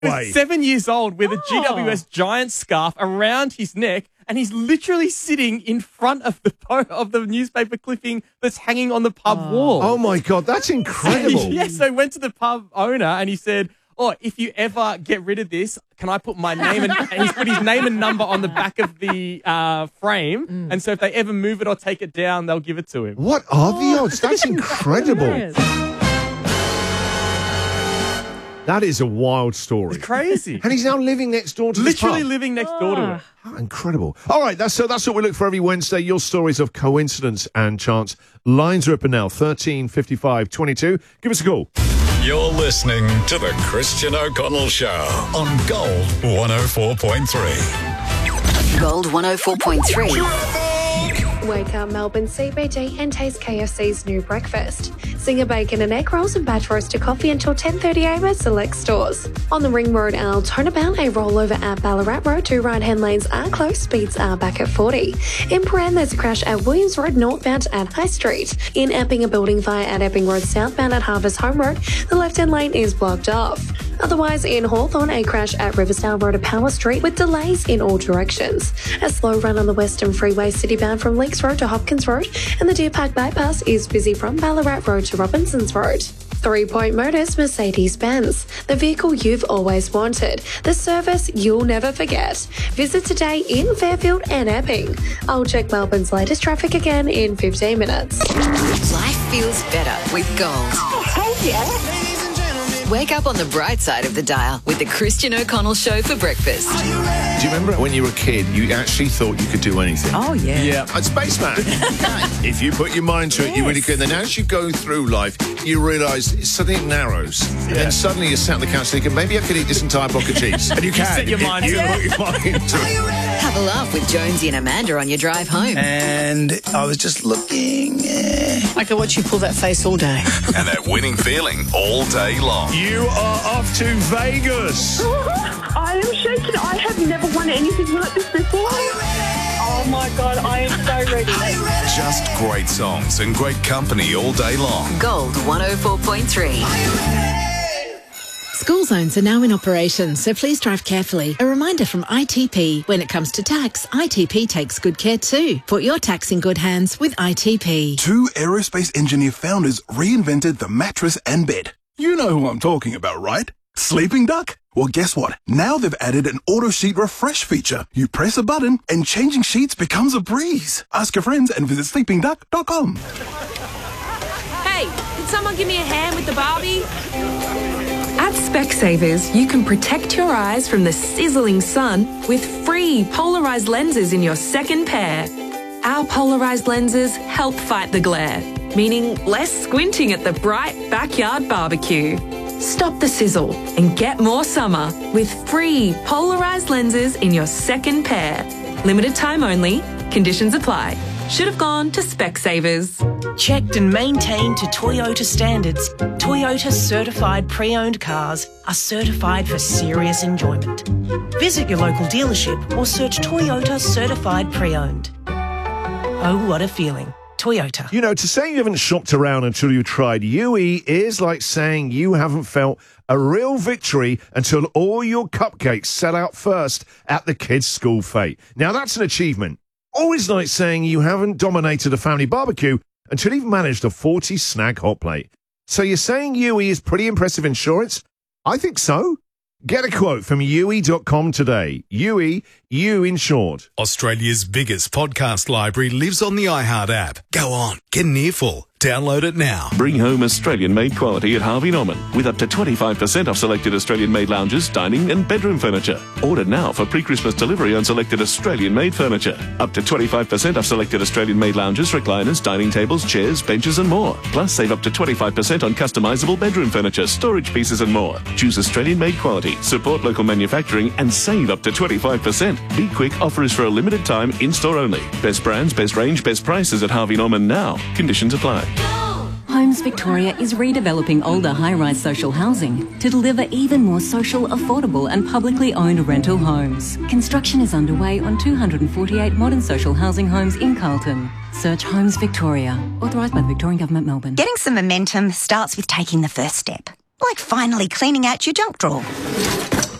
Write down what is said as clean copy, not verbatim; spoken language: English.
way. 7 years old with a GWS giant scarf around his neck, and he's literally sitting in front of the newspaper clipping that's hanging on the pub wall. Oh, my God, that's incredible. So I went to the pub owner and he said, if you ever get rid of this, can I put my name and he's put his name and number on the back of the frame. And so if they ever move it or take it down, they'll give it to him. What are the odds? That's incredible. That is a wild story. It's crazy. And he's now living next door to this pub. Literally living next door to it. How incredible. All right, that's what we look for every Wednesday. Your stories of coincidence and chance. Lines are open now, 13 55 22. Give us a call. You're listening to The Christian O'Connell Show on Gold 104.3. Gold 104.3. Wake up Melbourne CBD and taste KFC's new breakfast. Zinger bacon and egg rolls and batch roasted coffee until 10:30am at select stores. On the Ring Road, Altona bound, a rollover at Ballarat Road. 2 right-hand lanes are closed, speeds are back at 40. In Paran, there's a crash at Williams Road northbound at High Street. In Epping, a building fire at Epping Road southbound at Harvest Home Road. The left-hand lane is blocked off. Otherwise, in Hawthorn, a crash at Riversdale Road at Power Street with delays in all directions. A slow run on the Western Freeway citybound from Leaks Road to Hopkins Road, and the Deer Park bypass is busy from Ballarat Road to Robinsons Road. 3 Point Motors Mercedes-Benz, the vehicle you've always wanted, the service you'll never forget. Visit today in Fairfield and Epping. I'll check Melbourne's latest traffic again in 15 minutes. Life feels better with Gold. Oh, hell yeah. Wake up on the bright side of the dial with the Christian O'Connell Show for breakfast. Do you remember when you were a kid, you actually thought you could do anything? Oh, yeah. Yeah. I'm Spaceman. If you put your mind to it, you really could. Then as you go through life, you realise suddenly it narrows. Yeah. And then suddenly you're sat on the couch thinking, maybe I could eat this entire block of cheese. And you can. Set your mind you to put your mind to it. Have a laugh with Jonesy and Amanda on your drive home. And I was just looking. I could watch you pull that face all day. And that winning feeling all day long. You are off to Vegas. I am shaking. I have never won anything like this before. Oh my God, I am so ready. Just great songs and great company all day long. Gold 104.3. School zones are now in operation, so please drive carefully. A reminder from ITP, when it comes to tax, ITP takes good care too. Put your tax in good hands with ITP. 2 aerospace engineer founders reinvented the mattress and bed. You know who I'm talking about, right? Sleeping Duck? Well, guess what? Now they've added an auto sheet refresh feature. You press a button and changing sheets becomes a breeze. Ask your friends and visit sleepingduck.com. Hey, can someone give me a hand with the Barbie? At Specsavers, you can protect your eyes from the sizzling sun with free polarised lenses in your second pair. Our polarised lenses help fight the glare, meaning less squinting at the bright backyard barbecue. Stop the sizzle and get more summer with free polarised lenses in your second pair. Limited time only. Conditions apply. Should have gone to Specsavers. Checked and maintained to Toyota standards, Toyota certified pre-owned cars are certified for serious enjoyment. Visit your local dealership or search Toyota certified pre-owned. Oh, what a feeling. Toyota. You know, to say you haven't shopped around until you tried UE is like saying you haven't felt a real victory until all your cupcakes sell out first at the kids' school fete. Now, that's an achievement. Always like saying you haven't dominated a family barbecue until you've managed a 40 snag hot plate. So you're saying UE is pretty impressive insurance? I think so. Get a quote from UE.com today. UE, you insured. Australia's biggest podcast library lives on the iHeart app. Go on, get an earful. Download it now. Bring home Australian-made quality at Harvey Norman with up to 25% off selected Australian-made lounges, dining and bedroom furniture. Order now for pre-Christmas delivery on selected Australian-made furniture. Up to 25% off selected Australian-made lounges, recliners, dining tables, chairs, benches and more. Plus, save up to 25% on customisable bedroom furniture, storage pieces and more. Choose Australian-made quality, support local manufacturing and save up to 25%. Be quick, offer is for a limited time, in-store only. Best brands, best range, best prices at Harvey Norman now. Conditions apply. Homes Victoria is redeveloping older high-rise social housing to deliver even more social, affordable and publicly owned rental homes. Construction is underway on 248 modern social housing homes in Carlton. Search Homes Victoria, authorised by the Victorian Government, Melbourne. Getting some momentum starts with taking the first step, like finally cleaning out your junk drawer.